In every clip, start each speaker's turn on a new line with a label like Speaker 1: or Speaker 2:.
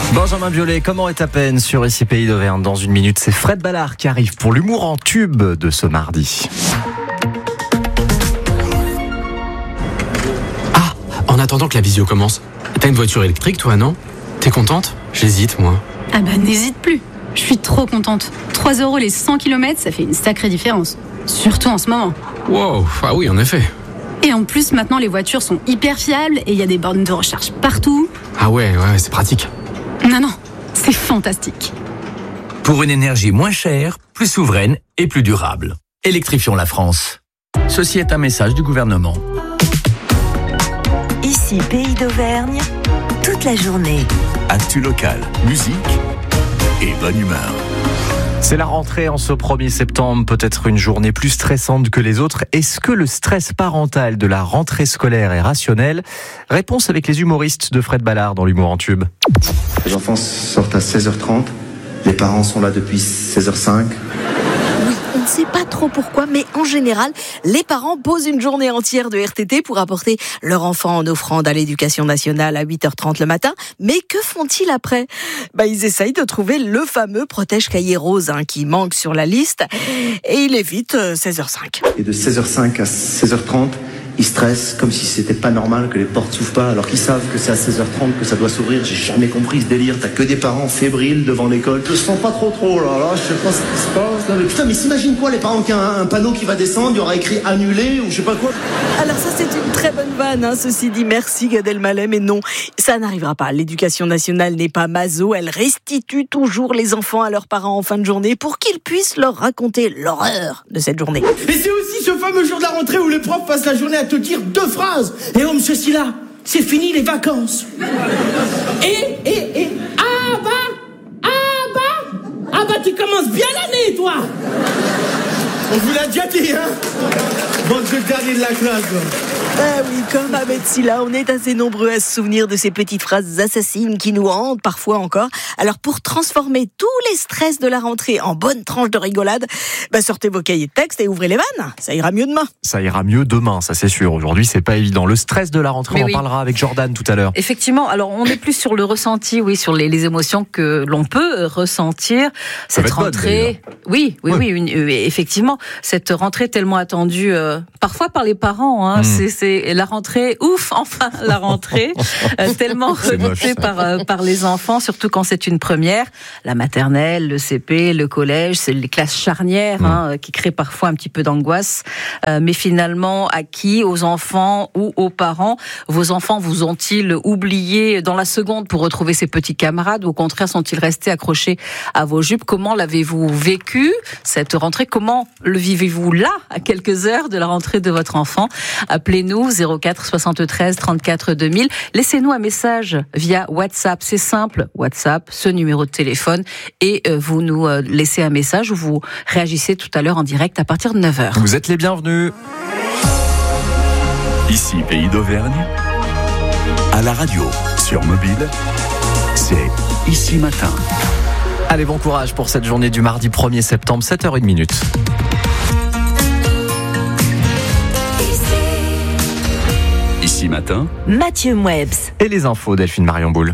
Speaker 1: Benjamin Biolay, comment est ta peine sur Ici Pays d'Auvergne? Dans une minute, c'est Fred Ballard qui arrive pour l'humour en tube de ce mardi.
Speaker 2: Ah, en attendant que la visio commence, t'as une voiture électrique toi, non? T'es contente? J'hésite, moi.
Speaker 3: Ah bah n'hésite plus, je suis trop contente. 3 € les 100 km, ça fait une sacrée différence. Surtout en ce moment.
Speaker 2: Wow, ah oui, en effet.
Speaker 3: Et en plus, maintenant, les voitures sont hyper fiables et il y a des bornes de recharge partout.
Speaker 2: Ah ouais, c'est pratique.
Speaker 3: Non, c'est fantastique.
Speaker 4: Pour une énergie moins chère, plus souveraine et plus durable. Électrifions la France. Ceci est un message du gouvernement.
Speaker 5: Ici Pays d'Auvergne, toute la journée.
Speaker 6: Actu locale, musique et bonne humeur.
Speaker 1: C'est la rentrée en ce 1er septembre, peut-être une journée plus stressante que les autres. Est-ce que le stress parental de la rentrée scolaire est rationnel? Réponse avec les humoristes de Fred Ballard dans l'humour en tube.
Speaker 7: Les enfants sortent à 16h30, les parents sont là depuis 16h05.
Speaker 8: Oui, on ne sait pas trop pourquoi, mais en général, les parents posent une journée entière de RTT pour apporter leur enfant en offrande à l'éducation nationale à 8h30 le matin. Mais que font-ils après? Ils essayent de trouver le fameux protège-cahier rose qui manque sur la liste et il évite 16h05.
Speaker 7: Et de 16h05 à 16h30, ils stressent comme si c'était pas normal que les portes s'ouvrent pas, alors qu'ils savent que c'est à 16h30 que ça doit s'ouvrir. J'ai jamais compris ce délire. T'as que des parents fébriles devant l'école. Je sens pas trop là, je sais pas ce qui se passe. Là. Mais putain, mais s'imagine quoi, les parents qui ont un panneau qui va descendre, il y aura écrit annulé ou je sais pas quoi.
Speaker 8: Alors ça, c'est une très bonne vanne, ceci dit, merci Gad Elmaleh, mais non, ça n'arrivera pas. L'éducation nationale n'est pas maso, elle restitue toujours les enfants à leurs parents en fin de journée pour qu'ils puissent leur raconter l'horreur de cette journée.
Speaker 9: Et c'est aussi ce fameux jour de la rentrée où les profs passent la journée à te dire 2 phrases. Et oh, monsieur Silla, c'est fini les vacances. Ah bah, tu commences bien l'année, toi. On vous l'a déjà dit, Bande de dernier de la classe, quoi.
Speaker 8: Ah oui, comme Ahmed Silla, on est assez nombreux à se souvenir de ces petites phrases assassines qui nous hantent parfois encore. Alors pour transformer tous les stress de la rentrée en bonne tranche de rigolade, sortez vos cahiers de texte et ouvrez les vannes. Ça ira mieux demain.
Speaker 1: Ça ira mieux demain, ça c'est sûr. Aujourd'hui, c'est pas évident. Le stress de la rentrée, on en parlera avec Jordan tout à l'heure.
Speaker 10: Effectivement, alors on est plus sur le ressenti, sur les émotions que l'on peut ressentir. Cette rentrée, bonne, effectivement, cette rentrée tellement attendue, parfois par les parents. C'est la rentrée, enfin la rentrée, tellement redoutée par les enfants, surtout quand c'est une première. La maternelle, le CP, le collège, c'est les classes charnières qui créent parfois un petit peu d'angoisse. Mais finalement, à qui? Aux enfants ou aux parents? Vos enfants vous ont-ils oublié dans la seconde pour retrouver ces petits camarades? Ou au contraire, sont-ils restés accrochés à vos jupes? Comment l'avez-vous vécu, cette rentrée? Comment le vivez-vous là, à quelques heures de la rentrée de votre enfant? Appelez-nous 04 73 34 2000. Laissez-nous un message via WhatsApp. C'est simple, WhatsApp, ce numéro de téléphone, et vous nous laissez un message ou vous réagissez tout à l'heure en direct à partir de 9h.
Speaker 1: Vous êtes les bienvenus.
Speaker 6: Ici Pays d'Auvergne, à la radio, sur mobile, c'est Ici Matin.
Speaker 1: Allez, bon courage pour cette journée du mardi 1er septembre, 7h01.
Speaker 6: Ici Matin,
Speaker 5: Mathieu Mouebs.
Speaker 1: Et les infos, Delphine Marion Boule.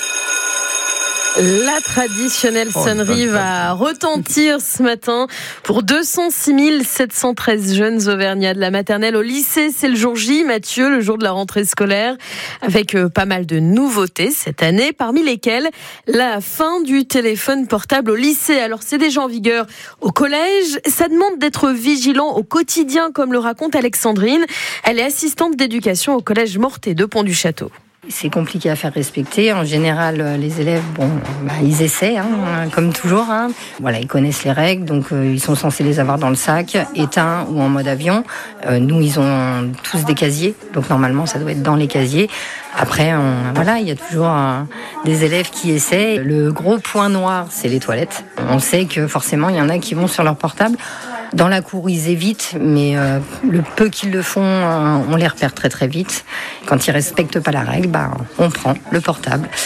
Speaker 11: La traditionnelle sonnerie va retentir ce matin pour 206 713 jeunes auvergnats de la maternelle au lycée. C'est le jour J, Mathieu, le jour de la rentrée scolaire, avec pas mal de nouveautés cette année, parmi lesquelles la fin du téléphone portable au lycée. Alors c'est déjà en vigueur au collège. Ça demande d'être vigilant au quotidien, comme le raconte Alexandrine. Elle est assistante d'éducation au collège Mortet de Pont-du-Château.
Speaker 12: C'est compliqué à faire respecter. En général, les élèves, ils essaient, comme toujours. Voilà, ils connaissent les règles, donc ils sont censés les avoir dans le sac, éteints ou en mode avion. Nous, ils ont tous des casiers, donc normalement, ça doit être dans les casiers. Après, il y a toujours des élèves qui essaient. Le gros point noir, c'est les toilettes. On sait que forcément, il y en a qui vont sur leur portable. Dans la cour, ils évitent, mais le peu qu'ils le font, on les repère très très vite. Quand ils respectent pas la règle, on prend le portable.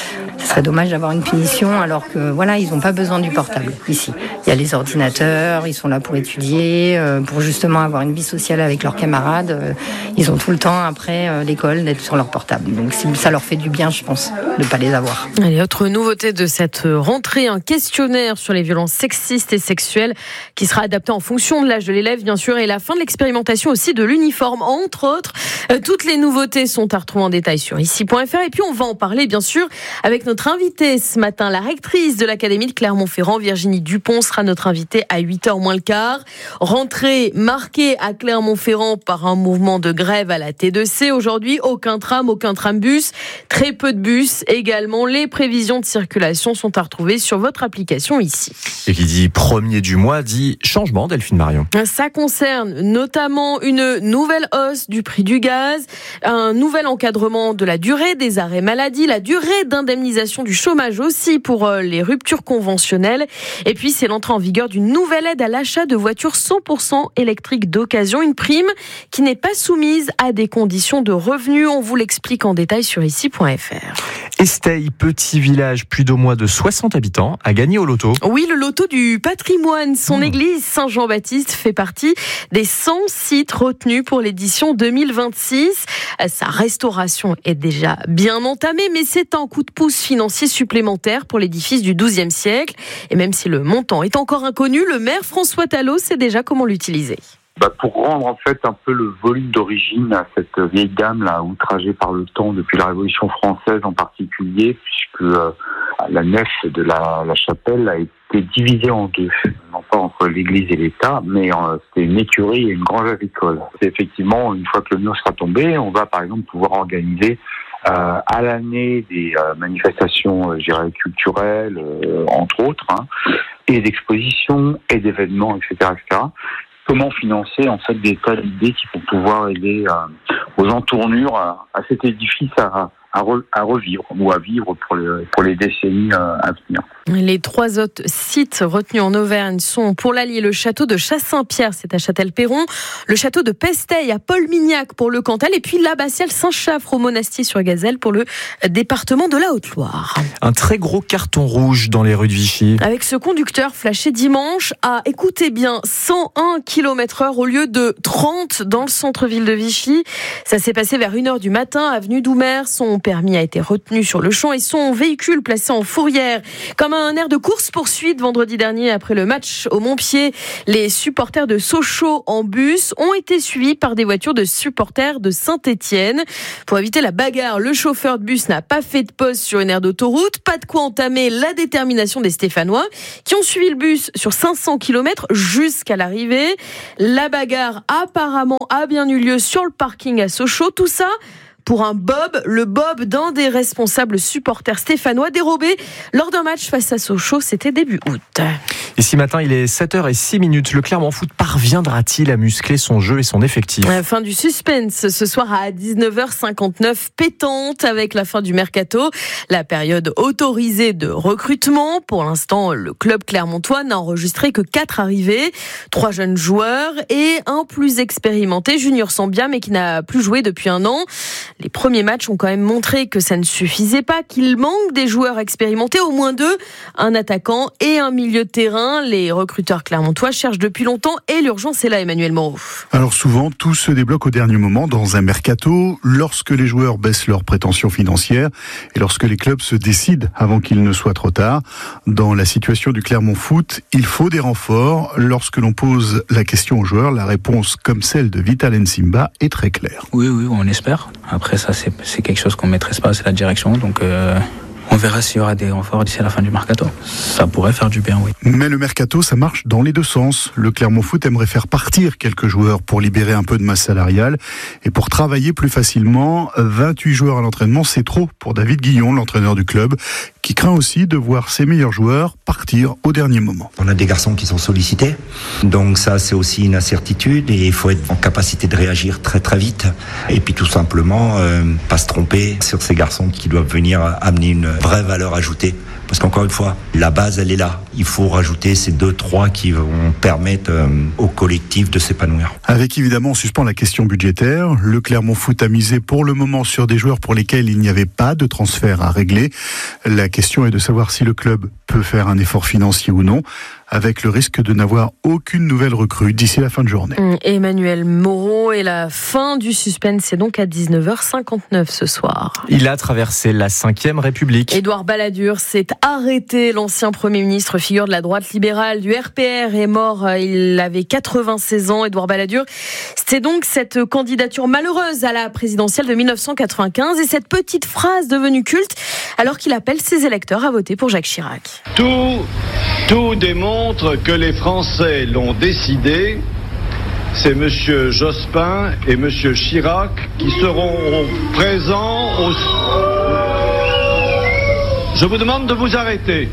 Speaker 12: Ce serait dommage d'avoir une punition alors que voilà, ils n'ont pas besoin du portable ici. Il y a les ordinateurs, ils sont là pour étudier, pour justement avoir une vie sociale avec leurs camarades. Ils ont tout le temps après l'école d'être sur leur portable. Donc ça leur fait du bien, je pense, de ne pas les avoir.
Speaker 11: Allez, autre nouveauté de cette rentrée, un questionnaire sur les violences sexistes et sexuelles qui sera adapté en fonction de l'âge de l'élève, bien sûr, et la fin de l'expérimentation aussi de l'uniforme, entre autres. Toutes les nouveautés sont à retrouver en détail sur ici.fr. Et puis on va en parler, bien sûr, avec notre invitée ce matin, la rectrice de l'Académie de Clermont-Ferrand, Virginie Dupont, sera notre invitée à 8h moins le quart. Rentrée marquée à Clermont-Ferrand par un mouvement de grève à la T2C. Aujourd'hui, aucun tram, aucun trambus, très peu de bus également. Les prévisions de circulation sont à retrouver sur votre application ici.
Speaker 1: Et qui dit premier du mois dit changement, Delphine Marion.
Speaker 11: Ça concerne notamment une nouvelle hausse du prix du gaz, un nouvel encadrement de la durée des arrêts maladie, la durée d'indemnisation du chômage aussi pour les ruptures conventionnelles. Et puis c'est l'entrée en vigueur d'une nouvelle aide à l'achat de voitures 100% électriques d'occasion, une prime qui n'est pas soumise à des conditions de revenus. On vous l'explique en détail sur ici.fr.
Speaker 1: Esteye, petit village, plus d'au moins de 60 habitants, a gagné au loto.
Speaker 11: Oui, le loto du patrimoine. Son église Saint-Jean-Baptiste fait partie des 100 sites retenus pour l'édition 2026. Sa restauration est déjà bien entamée, mais c'est un coup de pouce financier supplémentaire pour l'édifice du XIIe siècle. Et même si le montant est encore inconnu, le maire François Talot sait déjà comment l'utiliser.
Speaker 13: Pour rendre en fait un peu le volume d'origine à cette vieille dame là outragée par le temps depuis la Révolution française en particulier, puisque la nef de la chapelle a été divisée en deux, non pas entre l'Église et l'État, mais c'était une écurie et une grange agricole. C'est effectivement, une fois que le mur sera tombé, on va par exemple pouvoir organiser à l'année des manifestations, je dirais, culturelles, entre autres, et d'expositions et d'événements, etc., etc. Comment financer en fait des tas d'idées qui vont pouvoir aider aux entournures à cet édifice à revivre ou à vivre pour les décennies à venir.
Speaker 11: Les 3 autres sites retenus en Auvergne sont pour l'Allier le château de Chasse-Saint-Pierre, c'est à Châtel-Perron, le château de Pesteille à Paul-Mignac pour le Cantal et puis l'abbatiale Saint-Chafre au Monastier-sur-Gazelle pour le département de la Haute-Loire.
Speaker 1: Un très gros carton rouge dans les rues de Vichy.
Speaker 11: Avec ce conducteur flashé dimanche à, écoutez bien, 101 km/h au lieu de 30 dans le centre-ville de Vichy. Ça s'est passé vers 1h du matin, avenue Doumer. Son permis a été retenu sur le champ et son véhicule placé en fourrière. Comme un air de course-poursuite vendredi dernier après le match au Montpied, les supporters de Sochaux en bus ont été suivis par des voitures de supporters de Saint-Étienne. Pour éviter la bagarre, le chauffeur de bus n'a pas fait de pause sur une aire d'autoroute. Pas de quoi entamer la détermination des Stéphanois qui ont suivi le bus sur 500 km jusqu'à l'arrivée. La bagarre apparemment a bien eu lieu sur le parking à Sochaux. Tout ça pour un bob, le bob d'un des responsables supporters stéphanois dérobé lors d'un match face à Sochaux, c'était début août.
Speaker 1: Et ce matin, il est 7h06. Le Clermont Foot parviendra-t-il à muscler son jeu et son effectif ?
Speaker 11: Fin du suspense ce soir à 19h59, pétante avec la fin du mercato, la période autorisée de recrutement. Pour l'instant, le club clermontois n'a enregistré que 4 arrivées, 3 jeunes joueurs et un plus expérimenté, Junior Sambia, mais qui n'a plus joué depuis 1 an. Les premiers matchs ont quand même montré que ça ne suffisait pas, qu'il manque des joueurs expérimentés, au moins 2, un attaquant et un milieu de terrain. Les recruteurs clermontois cherchent depuis longtemps et l'urgence est là, Emmanuel Moreau.
Speaker 14: Alors souvent, tout se débloque au dernier moment dans un mercato, lorsque les joueurs baissent leurs prétentions financières et lorsque les clubs se décident avant qu'il ne soit trop tard. Dans la situation du Clermont Foot, il faut des renforts. Lorsque l'on pose la question aux joueurs, la réponse, comme celle de Vital Nsimba, est très claire.
Speaker 15: Oui, on espère. Après ça, c'est quelque chose qu'on ne maîtrise pas, c'est la direction. Donc on verra s'il y aura des renforts d'ici à la fin du mercato. Ça pourrait faire du bien, oui.
Speaker 14: Mais le mercato, ça marche dans les deux sens. Le Clermont Foot aimerait faire partir quelques joueurs pour libérer un peu de masse salariale et pour travailler plus facilement. 28 joueurs à l'entraînement, c'est trop pour David Guillon, l'entraîneur du club, qui craint aussi de voir ses meilleurs joueurs partir au dernier moment.
Speaker 16: On a des garçons qui sont sollicités, donc ça c'est aussi une incertitude et il faut être en capacité de réagir très très vite et puis tout simplement pas se tromper sur ces garçons qui doivent venir amener une vraie valeur ajoutée. Parce qu'encore une fois, la base, elle est là. Il faut rajouter ces 2-3 qui vont permettre au collectif de s'épanouir.
Speaker 14: Avec évidemment, on suspend la question budgétaire. Le Clermont Foot a misé pour le moment sur des joueurs pour lesquels il n'y avait pas de transfert à régler. La question est de savoir si le club peut faire un effort financier ou non, avec le risque de n'avoir aucune nouvelle recrue d'ici la fin de journée.
Speaker 11: Emmanuel Moreau, et la fin du suspense, c'est donc à 19h59 ce soir.
Speaker 1: Il a traversé la 5e République.
Speaker 11: Édouard Balladur s'est arrêté. L'ancien Premier ministre, figure de la droite libérale du RPR, est mort. Il avait 96 ans. Édouard Balladur, c'était donc cette candidature malheureuse à la présidentielle de 1995 et cette petite phrase devenue culte alors qu'il appelle ses électeurs à voter pour Jacques Chirac.
Speaker 17: Tout démontre que les Français l'ont décidé. C'est M. Jospin et M. Chirac qui seront présents. Je vous demande de vous arrêter.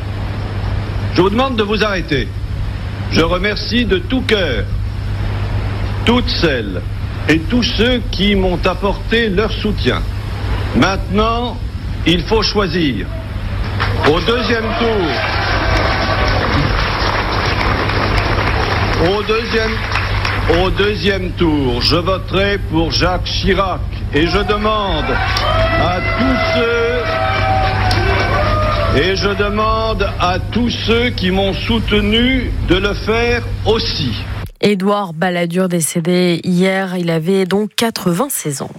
Speaker 17: Je remercie de tout cœur toutes celles et tous ceux qui m'ont apporté leur soutien. Maintenant, il faut choisir. Au deuxième tour, je voterai pour Jacques Chirac et je demande à tous ceux qui m'ont soutenu de le faire aussi.
Speaker 11: Édouard Balladur, décédé hier, il avait donc 96 ans.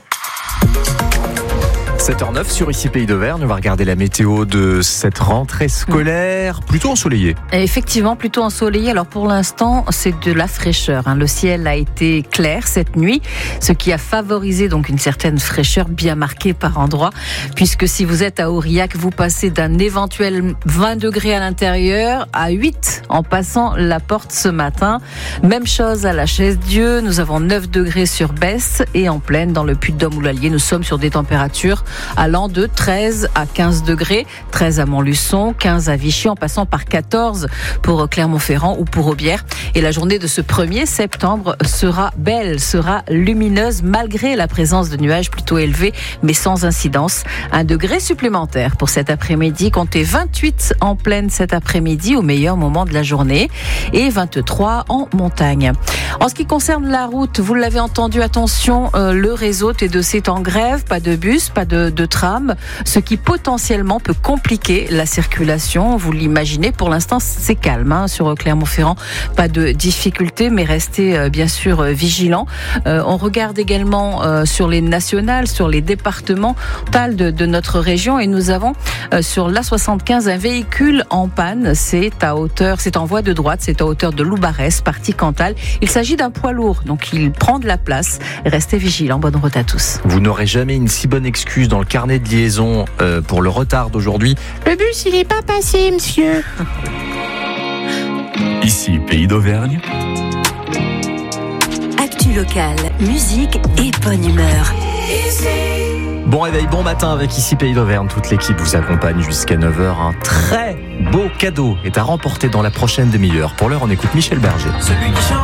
Speaker 1: 7h09 sur ICI Pays d'Auvergne, on va regarder la météo de cette rentrée scolaire, plutôt ensoleillée.
Speaker 10: Effectivement, plutôt ensoleillée. Alors pour l'instant, c'est de la fraîcheur. Le ciel a été clair cette nuit, ce qui a favorisé donc une certaine fraîcheur bien marquée par endroits, puisque si vous êtes à Aurillac, vous passez d'un éventuel 20 degrés à l'intérieur à 8 en passant la porte ce matin. Même chose à la Chaise-Dieu, nous avons 9 degrés sur Besse et en Plaine, dans le Puy-de-Dôme ou l'Allier, nous sommes sur des températures allant de 13 à 15 degrés, 13 à Montluçon, 15 à Vichy, en passant par 14 pour Clermont-Ferrand ou pour Aubière. Et la journée de ce 1er septembre sera belle, sera lumineuse, malgré la présence de nuages plutôt élevés, mais sans incidence. 1 degré supplémentaire pour cet après-midi, comptez 28 en Plaine cet après-midi, au meilleur moment de la journée, et 23 en montagne. En ce qui concerne la route, vous l'avez entendu, attention, le réseau T2C est en grève, pas de bus, pas de tram, ce qui potentiellement peut compliquer la circulation. Vous l'imaginez, pour l'instant c'est calme sur Clermont-Ferrand, pas de difficultés, mais restez bien sûr vigilants. On regarde également sur les nationales, sur les départementales de notre région, et nous avons sur l'A75 un véhicule en panne. C'est en voie de droite, c'est à hauteur de Loubarès, partie Cantal. Il s'agit d'un poids lourd, donc il prend de la place. Restez vigilants, bonne route à tous.
Speaker 1: Vous n'aurez jamais une si bonne excuse dans le carnet de liaison pour le retard d'aujourd'hui.
Speaker 8: Le bus, il n'est pas passé, monsieur.
Speaker 6: Ici, Pays d'Auvergne.
Speaker 5: Actu locale, musique et bonne humeur.
Speaker 1: Bon réveil, bon matin avec ICI Pays d'Auvergne. Toute l'équipe vous accompagne jusqu'à 9h. Un très beau cadeau est à remporter dans la prochaine demi-heure. Pour l'heure, on écoute Michel Berger.
Speaker 9: Celui qui chante